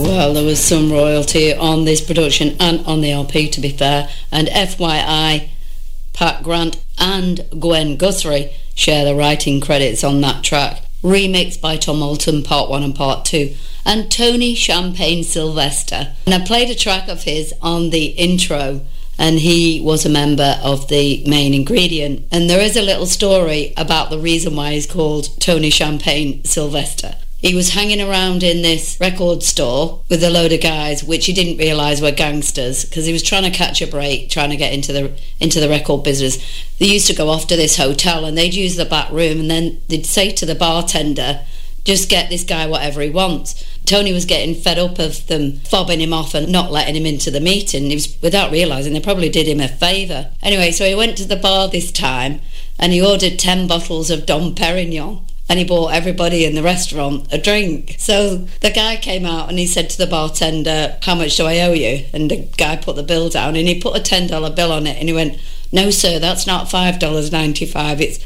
Well, there was some royalty on this production and on the LP, to be fair. And FYI, Pat Grant and Gwen Guthrie share the writing credits on that track. Remixed by Tom Moulton, Part 1 and Part 2. And Tony Champagne Sylvester. And I played a track of his on the intro, and he was a member of the Main Ingredient. And there is a little story about the reason why he's called Tony Champagne Sylvester. He was hanging around in this record store with a load of guys, which he didn't realise were gangsters, because he was trying to catch a break, trying to get into the record business. They used to go off to this hotel, and they'd use the back room, and then they'd say to the bartender, just get this guy whatever he wants. Tony was getting fed up of them fobbing him off and not letting him into the meeting. He was, without realising, they probably did him a favour. Anyway, so he went to the bar this time, and he ordered 10 bottles of Dom Perignon. And he bought everybody in the restaurant a drink. So the guy came out and he said to the bartender, how much do I owe you? And the guy put the bill down, and he put a $10 bill on it, and he went, no sir, that's not $5.95, it's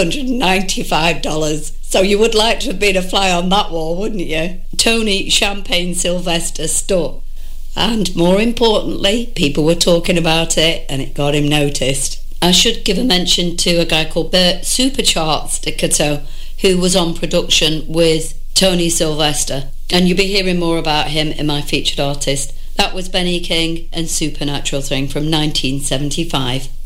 $595. So you would like to have been a fly on that wall, wouldn't you? Tony Champagne Sylvester stuck. And more importantly, people were talking about it, and it got him noticed. I should give a mention to a guy called Bert Supercharts Dicato, who was on production with Tony Sylvester. And you'll be hearing more about him in my featured artist. That was Benny King and Supernatural Thing from 1975.